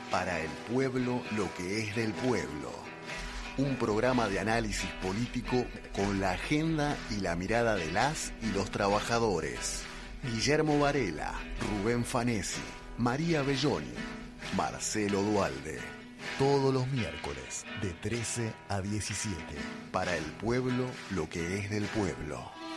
Para el pueblo, lo que es del pueblo. Un programa de análisis político con la agenda y la mirada de las y los trabajadores. Guillermo Varela, Rubén Fanesi, María Belloni, Marcelo Dualde. Todos los miércoles de 13 a 17. Para el pueblo, lo que es del pueblo.